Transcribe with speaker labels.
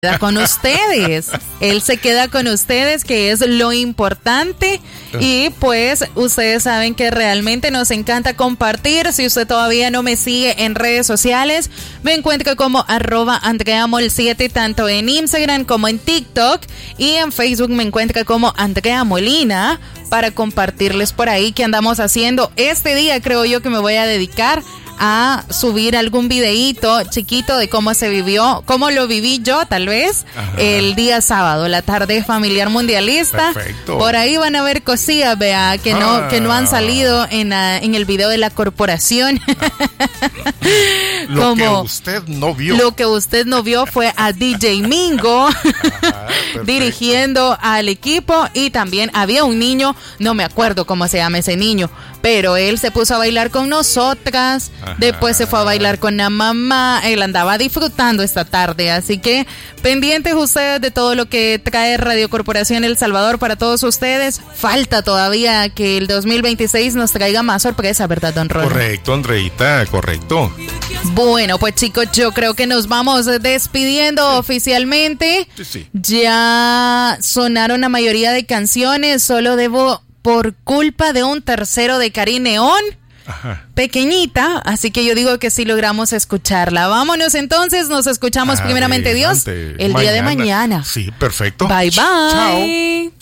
Speaker 1: queda con ustedes. Él se queda con ustedes, que es lo importante. Y pues ustedes saben que realmente nos encanta compartir. Si usted todavía no me sigue en redes sociales, me encuentra como @AndreaMol7, tanto en Instagram como en TikTok. Y en Facebook me encuentra como Andrea Molina, para compartirles por ahí qué andamos haciendo. Este día creo yo que me voy a dedicar a subir algún videíto chiquito de cómo se vivió, cómo lo viví yo tal vez. Ajá. El día sábado, la tarde familiar mundialista. Perfecto. Por ahí van a ver cosillas, vea, que no han salido en el video de la corporación.
Speaker 2: Lo que usted no vio.
Speaker 1: Lo que usted no vio fue a DJ Mingo dirigiendo al equipo, y también había un niño, no me acuerdo cómo se llama ese niño, pero él se puso a bailar con nosotras. Ajá. Después se fue a bailar con la mamá. Él andaba disfrutando esta tarde, así que pendientes ustedes de todo lo que trae Radio Corporación El Salvador para todos ustedes. Falta todavía que el 2026 nos traiga más sorpresas, ¿verdad, don Ronald?
Speaker 2: Correcto, Andreita, correcto.
Speaker 1: Bueno, pues chicos, yo creo que nos vamos despidiendo oficialmente.
Speaker 2: Sí.
Speaker 1: Ya sonaron la mayoría de canciones, solo debo Por culpa de un tercero de Karin Neón. Ajá. Pequeñita, así que yo digo que sí logramos escucharla. Vámonos entonces, nos escuchamos primeramente Dios el día de mañana.
Speaker 2: Sí, perfecto.
Speaker 1: Bye bye.
Speaker 2: Chao.